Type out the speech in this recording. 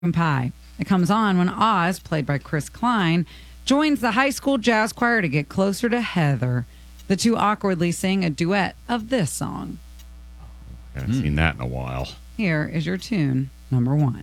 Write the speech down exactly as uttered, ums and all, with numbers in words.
Pie. It comes on when Oz, played by Chris Klein, joins the high school jazz choir to get closer to Heather. The two awkwardly sing a duet of this song. I haven't mm. seen that in a while. Here is your tune, number one.